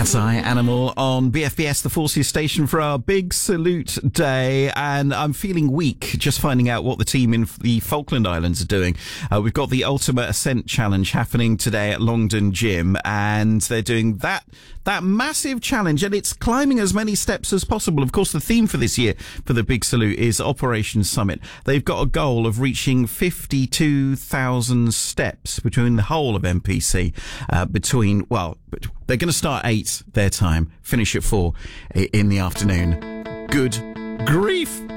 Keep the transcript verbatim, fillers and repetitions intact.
That's I, Animal, on B F B S, the Forces station, for our big salute day. And I'm feeling weak just finding out what the team in the Falkland Islands are doing. Uh, we've got the Ultimate Ascent Challenge happening today at Longdon Gym, and they're doing that that massive challenge, and it's climbing as many steps as possible. Of course, the theme for this year for the Big Salute is Operation Summit. They've got a goal of reaching fifty-two thousand steps between the whole of M P C, uh, between, well, they're going to start eight their time, finish at four in the afternoon. Good grief!